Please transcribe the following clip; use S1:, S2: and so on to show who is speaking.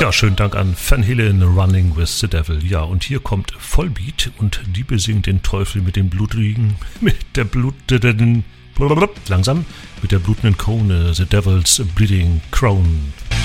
S1: Ja, schönen Dank an Van Halen, Running with the Devil. Ja, und hier kommt Vollbeat und die besingt den Teufel mit der blutenden Krone, The Devil's Bleeding Crown.